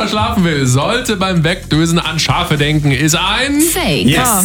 verschlafen will, sollte beim Wegdösen an Schafe denken, ist ein Fake. Yes.